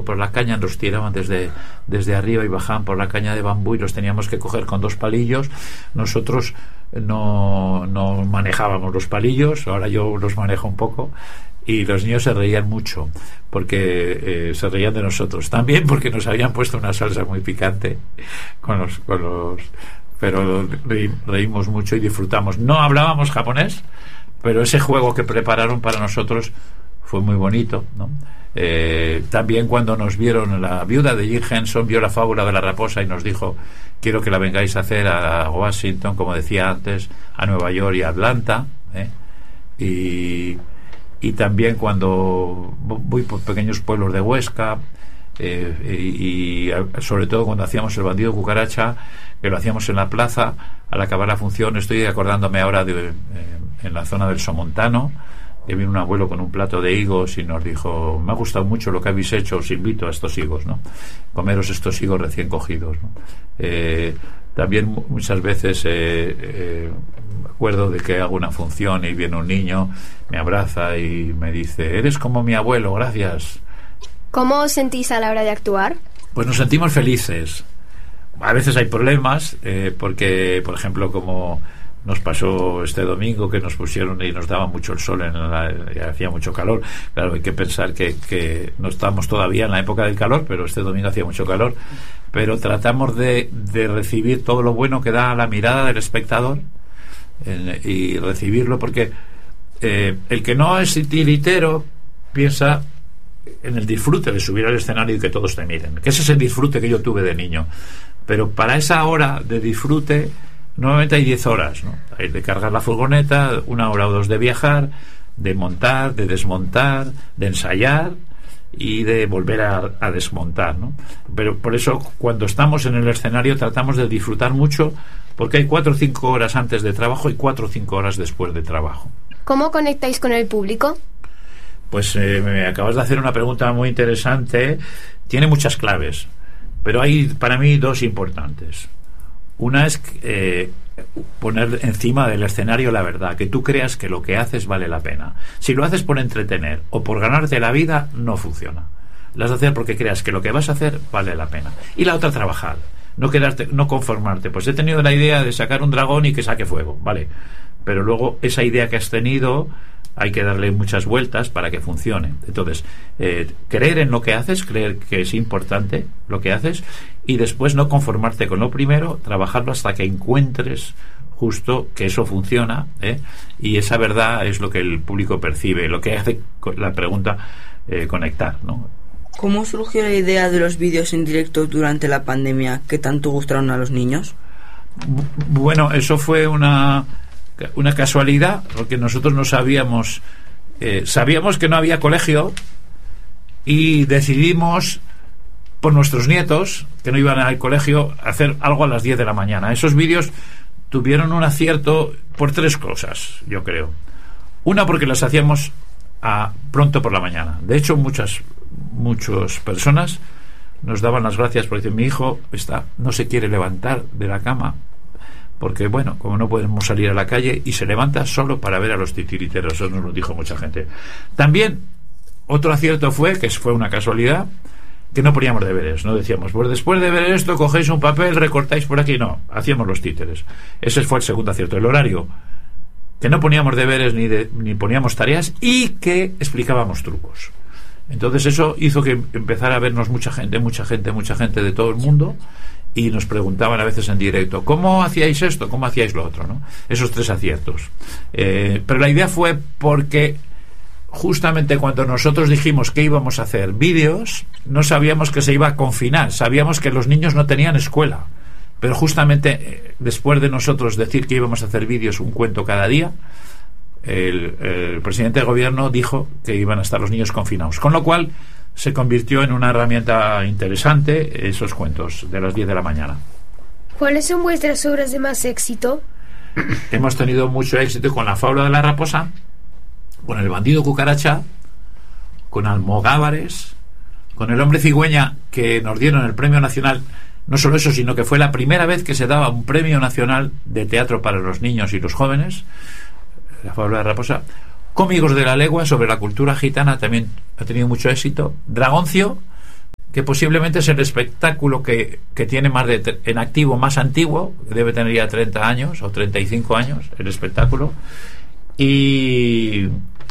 por la caña, nos tiraban desde arriba y bajaban por la caña de bambú y los teníamos que coger con 2 palillos. Nosotros no manejábamos los palillos, ahora yo los manejo un poco, y los niños se reían mucho porque se reían de nosotros, también porque nos habían puesto una salsa muy picante pero reímos mucho y disfrutamos. No hablábamos japonés, pero ese juego que prepararon para nosotros fue muy bonito, ¿no? También cuando nos vieron, la viuda de Jim Henson vio La fábula de la raposa y nos dijo: quiero que la vengáis a hacer a Washington, como decía antes, a Nueva York y a Atlanta, y también cuando voy por pequeños pueblos de Huesca, y sobre todo cuando hacíamos El bandido cucaracha, que lo hacíamos en la plaza al acabar la función. Estoy acordándome ahora en la zona del Somontano, que vino un abuelo con un plato de higos y nos dijo: me ha gustado mucho lo que habéis hecho, os invito a estos higos, ¿no? Comeros estos higos recién cogidos, ¿no? También muchas veces me acuerdo de que hago una función y viene un niño, me abraza y me dice: eres como mi abuelo, gracias. ¿Cómo os sentís a la hora de actuar? Pues nos sentimos felices. A veces hay problemas, porque, por ejemplo, como nos pasó este domingo, que nos pusieron y nos daba mucho el sol, y hacía mucho calor. Claro, hay que pensar que no estamos todavía en la época del calor, pero este domingo hacía mucho calor. Pero tratamos de recibir todo lo bueno que da la mirada del espectador, y recibirlo, porque el que no es titiritero piensa en el disfrute de subir al escenario y que todos te miren, que ese es el disfrute que yo tuve de niño. Pero para esa hora de disfrute normalmente hay 10 horas, ¿no? Hay de cargar la furgoneta, 1 hora o 2 de viajar, de montar, de desmontar, de ensayar y de volver a desmontar, ¿no? Pero por eso, cuando estamos en el escenario, tratamos de disfrutar mucho, porque hay 4 o 5 horas antes de trabajo y 4 o 5 horas después de trabajo. ¿Cómo conectáis con el público? Pues me acabas de hacer una pregunta muy interesante. Tiene muchas claves, pero hay para mí 2 importantes. Una es poner encima del escenario la verdad, que tú creas que lo que haces vale la pena. Si lo haces por entretener o por ganarte la vida, no funciona. Lo has de hacer porque creas que lo que vas a hacer vale la pena. Y la otra, trabajar, no conformarte. Pues he tenido la idea de sacar un dragón y que saque fuego, vale, pero luego esa idea que has tenido hay que darle muchas vueltas para que funcione. Entonces, creer en lo que haces, creer que es importante lo que haces, y después no conformarte con lo primero, trabajarlo hasta que encuentres justo que eso funciona, y esa verdad es lo que el público percibe, lo que hace la pregunta conectar, ¿no? ¿Cómo surgió la idea de los vídeos en directo durante la pandemia que tanto gustaron a los niños? Bueno, eso fue una casualidad, porque nosotros no sabíamos que no había colegio, y decidimos, por nuestros nietos que no iban al colegio, hacer algo a las 10 de la mañana. Esos vídeos tuvieron un acierto por 3 cosas, yo creo. Una, porque las hacíamos pronto por la mañana. De hecho, muchas personas nos daban las gracias porque mi hijo no se quiere levantar de la cama, porque, bueno, como no podemos salir a la calle, y se levanta solo para ver a los titiriteros. Eso nos lo dijo mucha gente. También otro acierto fue una casualidad, que no poníamos deberes. No decíamos: pues después de ver esto cogéis un papel, recortáis por aquí. No, hacíamos los títeres. Ese fue el segundo acierto. El horario, que no poníamos deberes ni poníamos tareas, y que explicábamos trucos. Entonces eso hizo que empezara a vernos mucha gente de todo el mundo, y nos preguntaban a veces en directo: ¿cómo hacíais esto? ¿Cómo hacíais lo otro? ¿No? Esos 3 aciertos. Pero la idea fue porque justamente cuando nosotros dijimos que íbamos a hacer vídeos, no sabíamos que se iba a confinar, sabíamos que los niños no tenían escuela, pero justamente después de nosotros decir que íbamos a hacer vídeos, un cuento cada día, el presidente del gobierno dijo que iban a estar los niños confinados, con lo cual se convirtió en una herramienta interesante esos cuentos de las 10 de la mañana. ¿Cuáles son vuestras obras de más éxito? Hemos tenido mucho éxito con La fábula de la raposa, con El bandido cucaracha, con Almogávares, con El hombre cigüeña, que nos dieron el premio nacional. No solo eso, sino que fue la primera vez que se daba un premio nacional de teatro para los niños y los jóvenes. La fábula de la raposa. Cómicos de la legua, sobre la cultura gitana, también ha tenido mucho éxito. Dragoncio, que posiblemente es el espectáculo que tiene más en activo, más antiguo, debe tener ya 30 años o 35 años el espectáculo, y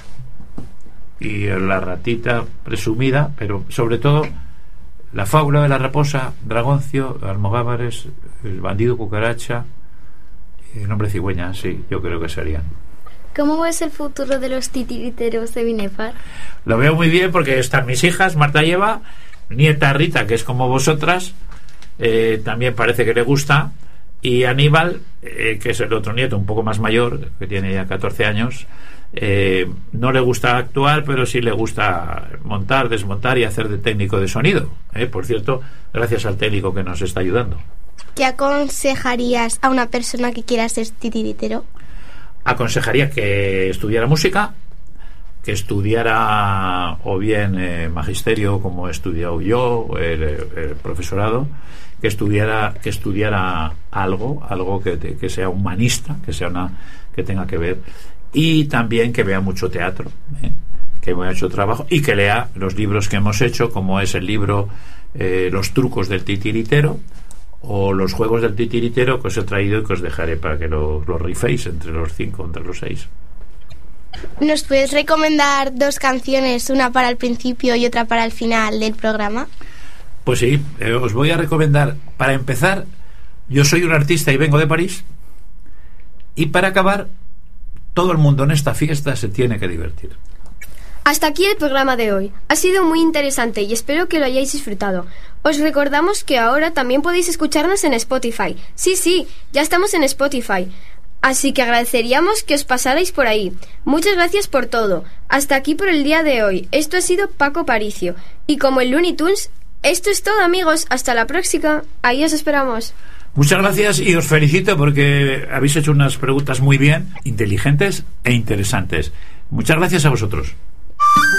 la ratita presumida, pero sobre todo la fábula de la raposa, Dragoncio, Almogávares, el bandido cucaracha, el hombre cigüeña, sí, yo creo que serían. ¿Cómo ves el futuro de los titiriteros de Binefar? Lo veo muy bien porque están mis hijas, Marta y Eva, nieta Rita, que es como vosotras, también parece que le gusta, y Aníbal, que es el otro nieto un poco más mayor, que tiene ya 14 años, no le gusta actuar, pero sí le gusta montar, desmontar y hacer de técnico de sonido. Por cierto, gracias al técnico que nos está ayudando. ¿Qué aconsejarías a una persona que quiera ser titiritero? Aconsejaría que estudiara música, que estudiara o bien magisterio, como he estudiado yo, el profesorado, que estudiara algo que sea humanista, que tenga que ver, y también que vea mucho teatro, que vea mucho trabajo, y que lea los libros que hemos hecho, como es el libro Los trucos del titiritero, o los juegos del titiritero, que os he traído y que os dejaré para que los riféis entre los 5, entre los 6. ¿Nos puedes recomendar 2 canciones, una para el principio y otra para el final del programa? Pues sí, os voy a recomendar, para empezar, Yo soy un artista y vengo de París, y para acabar, todo el mundo en esta fiesta se tiene que divertir. Hasta aquí el programa de hoy. Ha sido muy interesante y espero que lo hayáis disfrutado. Os recordamos que ahora también podéis escucharnos en Spotify. Sí, ya estamos en Spotify. Así que agradeceríamos que os pasarais por ahí. Muchas gracias por todo. Hasta aquí por el día de hoy. Esto ha sido Paco Paricio. Y como el Looney Tunes, esto es todo, amigos. Hasta la próxima. Ahí os esperamos. Muchas gracias y os felicito porque habéis hecho unas preguntas muy bien, inteligentes e interesantes. Muchas gracias a vosotros.